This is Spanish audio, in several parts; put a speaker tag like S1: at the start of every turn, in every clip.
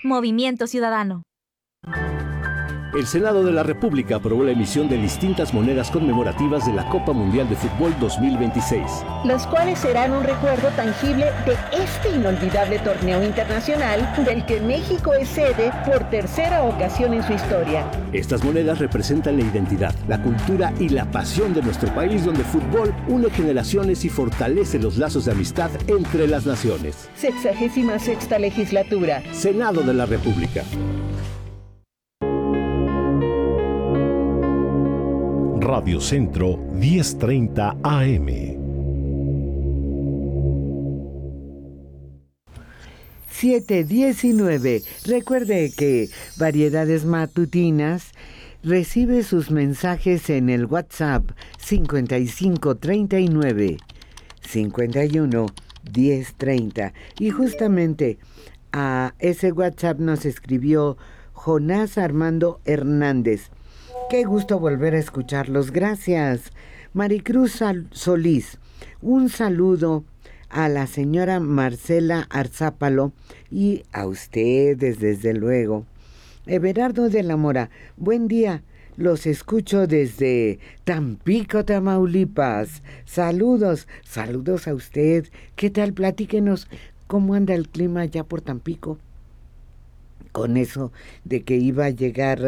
S1: Movimiento Ciudadano.
S2: El Senado de la República aprobó la emisión de distintas monedas conmemorativas de la Copa Mundial de Fútbol 2026.
S3: Las cuales serán un recuerdo tangible de este inolvidable torneo internacional del que México es sede por tercera ocasión en su historia.
S2: Estas monedas representan la identidad, la cultura y la pasión de nuestro país, donde el fútbol une generaciones y fortalece los lazos de amistad entre las naciones.
S3: 66ª legislatura.
S2: Senado de la República.
S4: Radio Centro 1030 AM.
S5: (7:19). Recuerde que Variedades Matutinas recibe sus mensajes en el WhatsApp 5539 51 1030. Y justamente a ese WhatsApp nos escribió Jonás Armando Hernández. Qué gusto volver a escucharlos. Gracias. Maricruz Solís. Un saludo a la señora Marcela Arzápalo y a ustedes, desde luego. Everardo de la Mora. Buen día. Los escucho desde Tampico, Tamaulipas. Saludos. Saludos a usted. ¿Qué tal? Platíquenos cómo anda el clima allá por Tampico. Con eso de que iba a llegar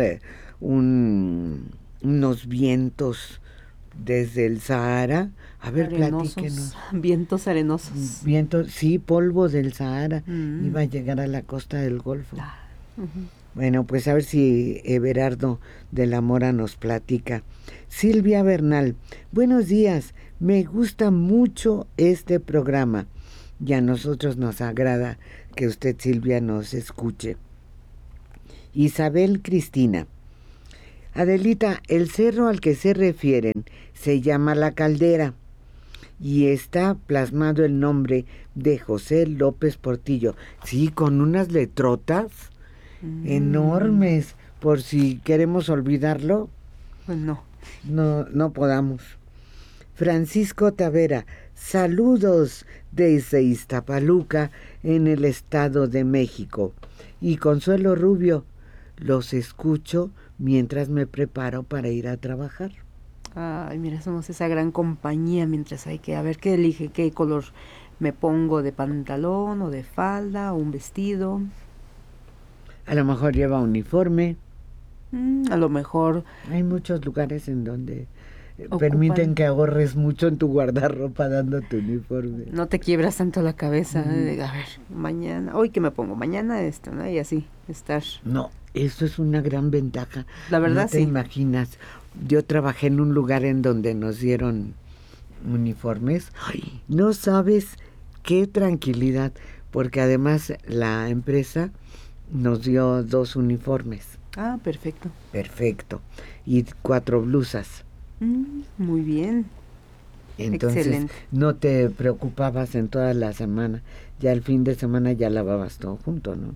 S5: unos vientos desde el Sahara. A ver, platíquenos.
S6: Vientos arenosos.
S5: Vientos, sí, polvo del Sahara. Iba a llegar a la costa del Golfo. Bueno, pues a ver si Everardo de la Mora nos platica. Silvia Bernal. Buenos días. Me gusta mucho este programa. Y a nosotros nos agrada que usted, Silvia, nos escuche. Isabel Cristina. Adelita, el cerro al que se refieren se llama La Caldera y está plasmado el nombre de José López Portillo. Sí, con unas letrotas enormes, por si queremos olvidarlo.
S6: Pues no
S5: podamos. Francisco Tavera, saludos desde Iztapaluca, en el Estado de México. Y Consuelo Rubio, los escucho mientras me preparo para ir a trabajar.
S6: Ay, mira, somos esa gran compañía mientras hay que, a ver, ¿qué elige? ¿Qué color me pongo de pantalón o de falda o un vestido?
S5: A lo mejor lleva uniforme.
S6: A lo mejor.
S5: Hay muchos lugares en donde permiten que ahorres mucho en tu guardarropa dando tu uniforme.
S6: No te quiebras tanto la cabeza. A ver, mañana, hoy que me pongo, mañana esto, ¿no? Y así, estar.
S5: No, eso es una gran ventaja.
S6: La verdad,
S5: no te imaginas. Yo trabajé en un lugar en donde nos dieron uniformes. Ay, no sabes qué tranquilidad, porque además la empresa nos dio 2 uniformes.
S6: Ah, perfecto.
S5: Perfecto. Y 4 blusas.
S6: Muy bien.
S5: Entonces, excelente. No te preocupabas en toda la semana. Ya el fin de semana ya lavabas todo junto, ¿no?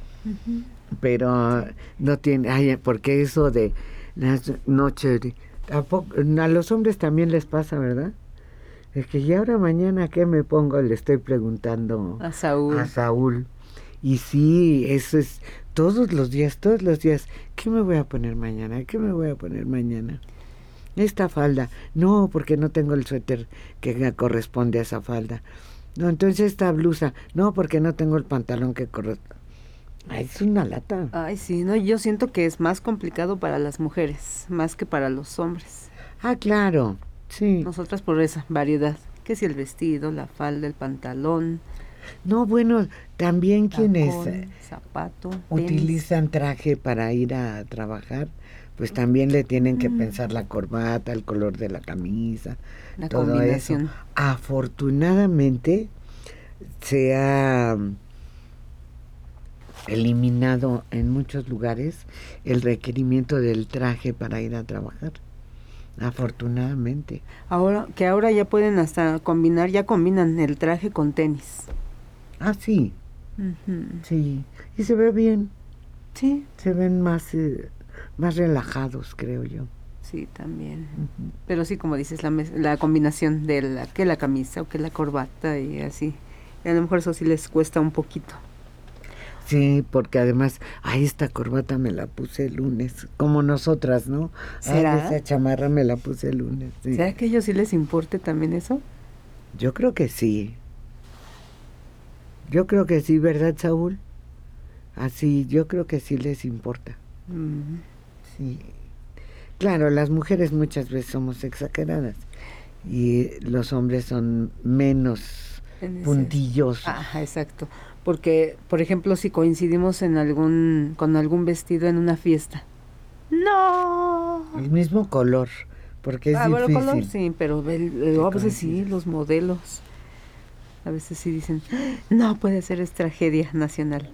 S5: Pero no tiene... porque eso de las noches... A los hombres también les pasa, ¿verdad? Es que ya ahora mañana, ¿qué me pongo? Le estoy preguntando
S6: a Saúl.
S5: Y sí, eso es todos los días. ¿Qué me voy a poner mañana? Esta falda. No, porque no tengo el suéter que corresponde a esa falda. No, entonces esta blusa. No, porque no tengo el pantalón que corresponde. Ay, es una lata.
S6: Ay, sí, no, yo siento que es más complicado para las mujeres, más que para los hombres.
S5: Ah, claro, sí.
S6: Nosotras por esa variedad. Que si el vestido, la falda, el pantalón.
S5: No, bueno, también quienes
S6: zapato,
S5: utilizan traje para ir a trabajar, pues también le tienen que pensar la corbata, el color de la camisa,
S6: la
S5: todo
S6: combinación.
S5: Eso. Afortunadamente se ha eliminado en muchos lugares el requerimiento del traje para ir a trabajar. Afortunadamente.
S6: Ahora ya pueden hasta combinan el traje con tenis.
S5: Ah, sí. Sí. Y se ve bien.
S6: Sí.
S5: Se ven más relajados, creo yo.
S6: Sí, también. Pero sí, como dices, la combinación de la camisa o que la corbata y así. A lo mejor eso sí les cuesta un poquito.
S5: Sí, porque además, esta corbata me la puse el lunes, como nosotras, ¿no?
S6: ¿Será?
S5: Esa chamarra me la puse el lunes. Sí.
S6: ¿Será que a ellos sí les importe también eso?
S5: Yo creo que sí. Yo creo que sí, ¿verdad, Saúl? Así, yo creo que sí les importa. Sí. Claro, las mujeres muchas veces somos exageradas y los hombres son menos puntillosos.
S6: Ajá, exacto. Porque, por ejemplo, si coincidimos con algún vestido en una fiesta. ¡No!
S5: El mismo color, porque es
S6: Bueno,
S5: difícil.
S6: color sí, pero a veces sí, los modelos. A veces sí dicen, no puede ser, es tragedia nacional.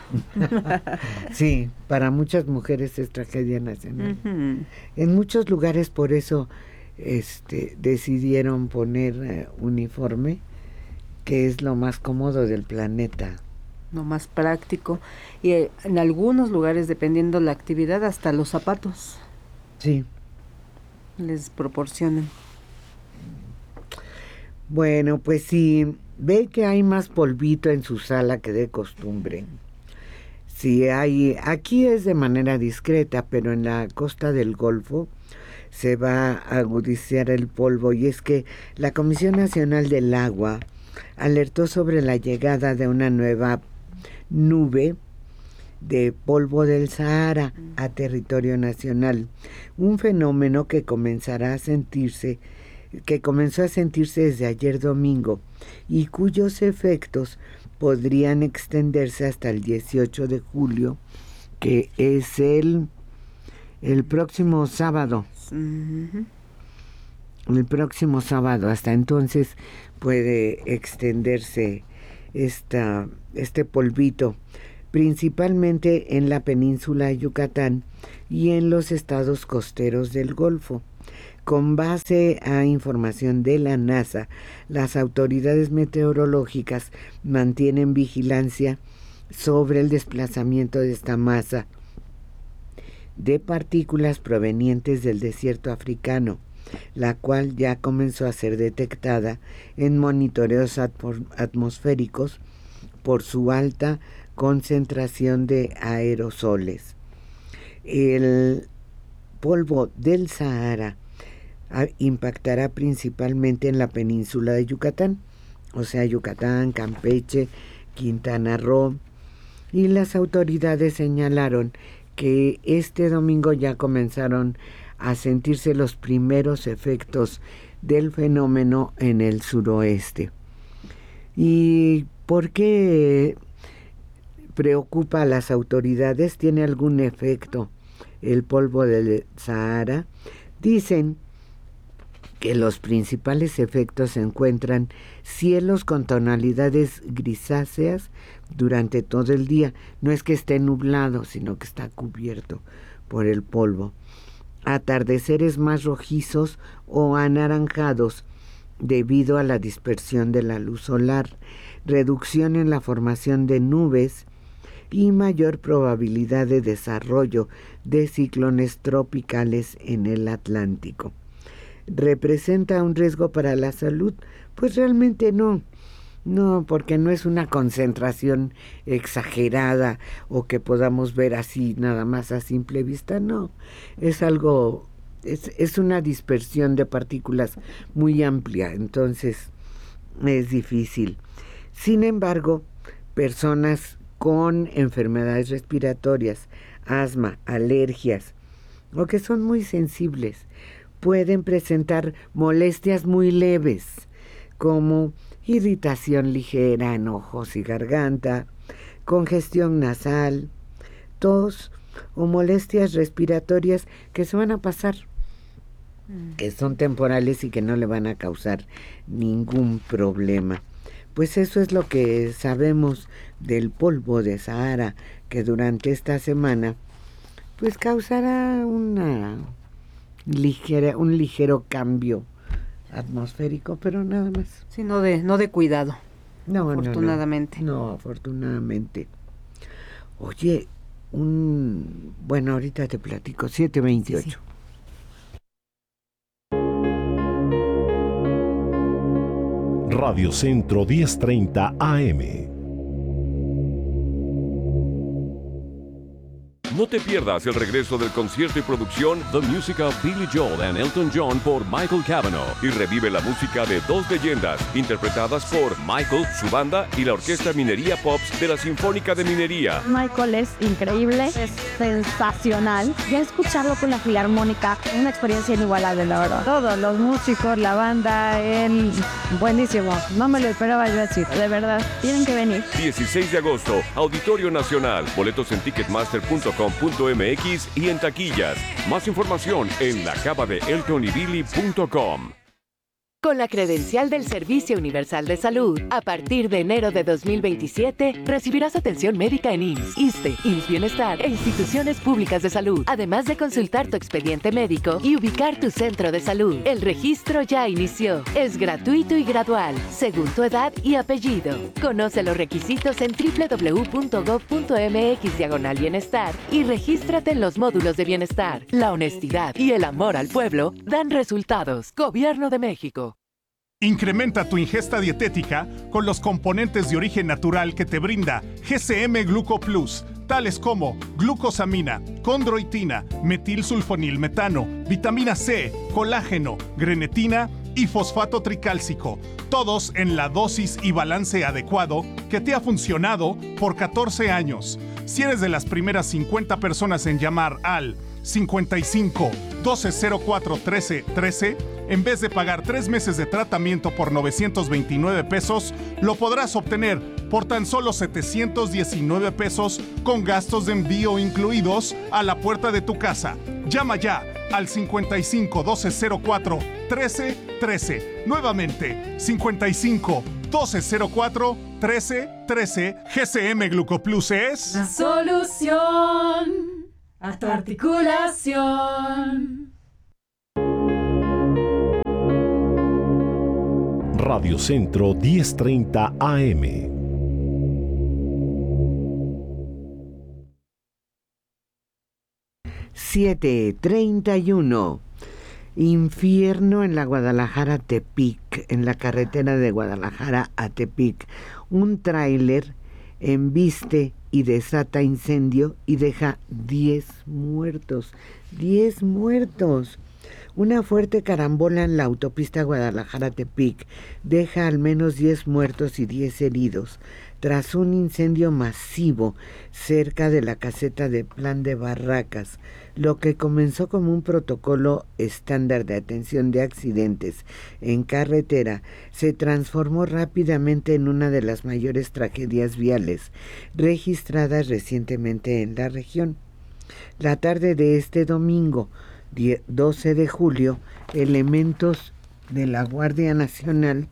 S5: Sí, para muchas mujeres es tragedia nacional.
S6: Uh-huh.
S5: En muchos lugares por eso decidieron poner uniforme, que es lo más cómodo del planeta.
S6: Lo más práctico. Y en algunos lugares, dependiendo la actividad, hasta los zapatos.
S5: Sí.
S6: Les proporcionan.
S5: Bueno, pues sí, ve que hay más polvito en su sala que de costumbre. Sí, aquí es de manera discreta, pero en la costa del Golfo se va a agudizar el polvo, y es que la Comisión Nacional del Agua alertó sobre la llegada de una nueva nube de polvo del Sahara a territorio nacional, un fenómeno que comenzó a sentirse desde ayer domingo y cuyos efectos podrían extenderse hasta el 18 de julio, que es el próximo sábado.
S6: Uh-huh.
S5: El próximo sábado, hasta entonces puede extenderse este polvito, principalmente en la península de Yucatán y en los estados costeros del Golfo. Con base a información de la NASA, las autoridades meteorológicas mantienen vigilancia sobre el desplazamiento de esta masa de partículas provenientes del desierto africano, la cual ya comenzó a ser detectada en monitoreos atmosféricos por su alta concentración de aerosoles. El polvo del Sahara impactará principalmente en la península de Yucatán, o sea, Yucatán, Campeche, Quintana Roo, y las autoridades señalaron que este domingo ya comenzaron a sentirse los primeros efectos del fenómeno en el suroeste. ¿Y por qué preocupa a las autoridades? ¿Tiene algún efecto el polvo del Sahara? Dicen que los principales efectos se encuentran cielos con tonalidades grisáceas durante todo el día. No es que esté nublado, sino que está cubierto por el polvo. Atardeceres más rojizos o anaranjados debido a la dispersión de la luz solar, reducción en la formación de nubes y mayor probabilidad de desarrollo de ciclones tropicales en el Atlántico. ¿Representa un riesgo para la salud? Pues realmente no, porque no es una concentración exagerada o que podamos ver así nada más a simple vista, no, es algo, es una dispersión de partículas muy amplia, entonces es difícil. Sin embargo, personas con enfermedades respiratorias, asma, alergias o que son muy sensibles, pueden presentar molestias muy leves, como irritación ligera en ojos y garganta, congestión nasal, tos o molestias respiratorias que se van a pasar, que son temporales y que no le van a causar ningún problema. Pues eso es lo que sabemos del polvo de Sahara, que durante esta semana pues causará un ligero cambio atmosférico, pero nada más.
S6: Sí, no de cuidado.
S5: No,
S6: afortunadamente.
S5: No, afortunadamente. Oye, bueno, ahorita te platico, 7:28.
S6: Sí.
S4: Radio Centro 1030 AM.
S1: No te pierdas el regreso del concierto y producción The Music of Billy Joel and Elton John por Michael Cavanaugh y revive la música de dos leyendas interpretadas por Michael, su banda y la Orquesta Minería Pops de la Sinfónica de Minería.
S7: Michael es increíble, es sensacional. Ya escucharlo con la Filarmónica, una experiencia inigualable, la verdad. Todos los músicos, la banda, él, buenísimo. No me lo esperaba yo decir, de verdad. Tienen que venir.
S1: 16 de agosto, Auditorio Nacional. Boletos en ticketmaster.com.mx y en taquillas. Más información en lacabadeeltonybilly.com.
S8: Con la credencial del Servicio Universal de Salud, a partir de enero de 2027, recibirás atención médica en IMSS, ISSSTE, IMSS Bienestar e instituciones públicas de salud, además de consultar tu expediente médico y ubicar tu centro de salud. El registro ya inició. Es gratuito y gradual, según tu edad y apellido. Conoce los requisitos en www.gov.mx/bienestar y regístrate en los módulos de bienestar. La honestidad y el amor al pueblo dan resultados. Gobierno de México.
S9: Incrementa tu ingesta dietética con los componentes de origen natural que te brinda GCM Gluco Plus, tales como glucosamina, condroitina, metilsulfonilmetano, vitamina C, colágeno, grenetina y fosfato tricálcico, todos en la dosis y balance adecuado que te ha funcionado por 14 años. Si eres de las primeras 50 personas en llamar al 55 1204 13 13, en vez de pagar 3 meses de tratamiento por 929 pesos, lo podrás obtener por tan solo 719 pesos con gastos de envío incluidos a la puerta de tu casa. Llama ya al 55 1204 13 13. Nuevamente, 55 1204 13 13. GCM Glucoplus es
S10: la solución a tu articulación.
S4: Radio Centro 1030 AM.
S5: $7:31. Infierno en la Guadalajara-Tepic, en la carretera de Guadalajara a Tepic. Un tráiler embiste y desata incendio y deja 10 muertos. 10 muertos. Una fuerte carambola en la autopista Guadalajara-Tepic deja al menos 10 muertos y 10 heridos tras un incendio masivo cerca de la caseta de Plan de Barracas. Lo que comenzó como un protocolo estándar de atención de accidentes en carretera se transformó rápidamente en una de las mayores tragedias viales registradas recientemente en la región. La tarde de este domingo, 12 de julio, elementos de la Guardia Nacional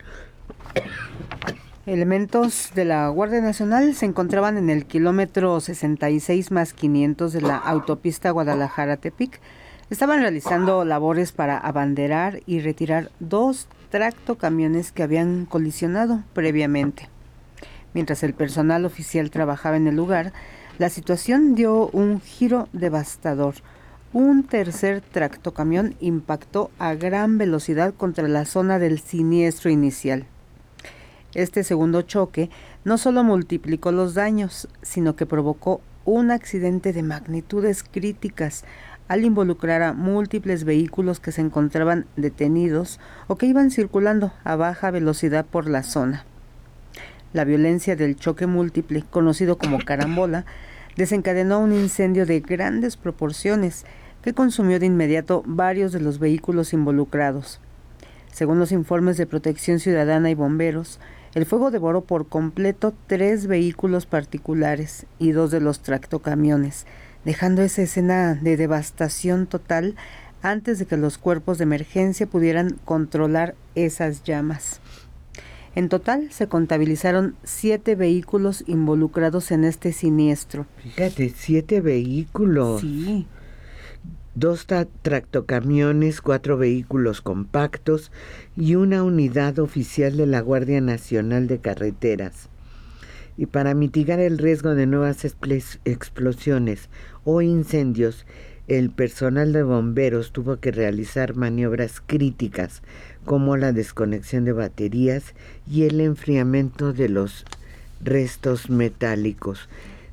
S6: se encontraban en el kilómetro 66+500 de la autopista Guadalajara-Tepic. Estaban realizando labores para abanderar y retirar 2 tractocamiones que habían colisionado previamente. Mientras el personal oficial trabajaba en el lugar, la situación dio un giro devastador. Un tercer tractocamión impactó a gran velocidad contra la zona del siniestro inicial. Este segundo choque no solo multiplicó los daños, sino que provocó un accidente de magnitudes críticas al involucrar a múltiples vehículos que se encontraban detenidos o que iban circulando a baja velocidad por la zona. La violencia del choque múltiple, conocido como carambola, desencadenó un incendio de grandes proporciones que consumió de inmediato varios de los vehículos involucrados. Según los informes de Protección Ciudadana y bomberos, el fuego devoró por completo 3 vehículos particulares y 2 de los tractocamiones, dejando esa escena de devastación total antes de que los cuerpos de emergencia pudieran controlar esas llamas. En total se contabilizaron 7 vehículos involucrados en este siniestro.
S5: Fíjate, 7 vehículos.
S6: Sí.
S5: 2 tractocamiones, 4 vehículos compactos y una unidad oficial de la Guardia Nacional de Carreteras. Y para mitigar el riesgo de nuevas explosiones o incendios, el personal de bomberos tuvo que realizar maniobras críticas como la desconexión de baterías y el enfriamiento de los restos metálicos.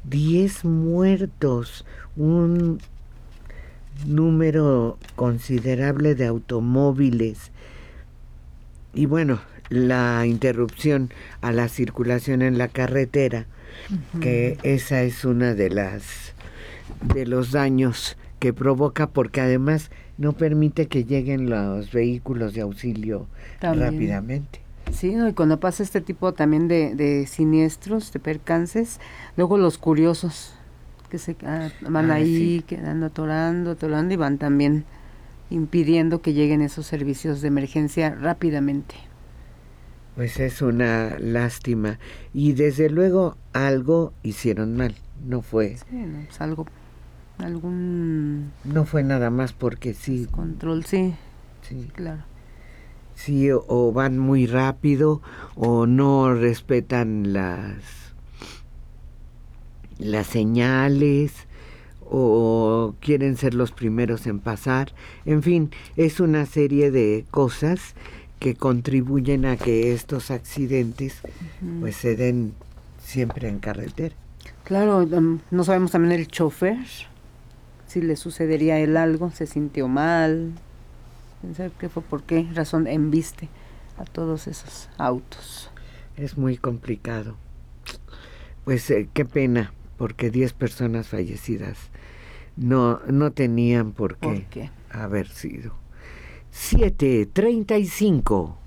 S5: 10 muertos, un número considerable de automóviles. Y bueno, la interrupción a la circulación en la carretera, que esa es una de los daños que provoca, porque además no permite que lleguen los vehículos de auxilio rápidamente.
S6: Sí, ¿no? Y cuando pasa este tipo también de siniestros, de percances, luego los curiosos que se van ahí, quedando atorando y van también impidiendo que lleguen esos servicios de emergencia rápidamente.
S5: Pues es una lástima. Y desde luego algo hicieron mal. No fue...
S6: Sí, no, pues
S5: no fue nada más porque sí.
S6: Control, sí, claro.
S5: Sí, o van muy rápido o no respetan las señales o quieren ser los primeros en pasar. En fin, es una serie de cosas que contribuyen a que estos accidentes pues se den siempre en carretera.
S6: Claro, no sabemos también el chofer, si le sucedería a él algo, se sintió mal, pensar qué fue, por qué razón embiste a todos esos autos.
S5: Es muy complicado. Pues qué pena, porque 10 personas fallecidas no tenían por qué haber sido. 7:35.